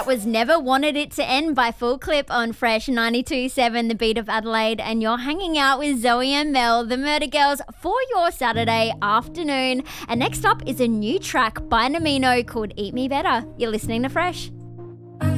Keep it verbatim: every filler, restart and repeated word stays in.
was Never Wanted It to End by Full Clip on Fresh ninety-two point seven, The Beat of Adelaide, and you're hanging out with Zoe and Mel, the Murder Girls, for your Saturday afternoon. And next up is a new track by Namino called Eat Me Better. You're listening to Fresh.